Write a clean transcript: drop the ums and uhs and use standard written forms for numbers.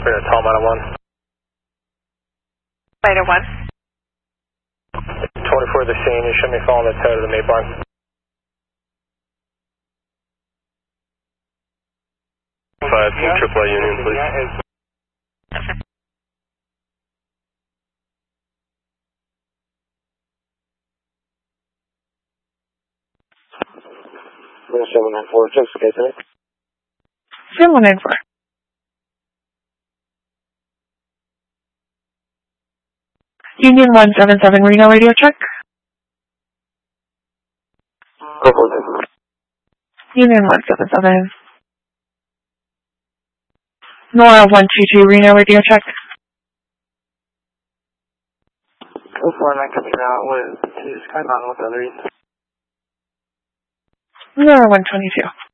We're at Tom out of 1. Beta 1. 24 the scene, you should be following the toe to the Mape line. 5 from AAA Union, please. We're 794, just okay today. 794. Union 177, Reno radio check. Go for it. Union 177. Nora 122, Reno radio check. Go for it, I'm coming out with 2 Sky Mountain with the other. Nora 122.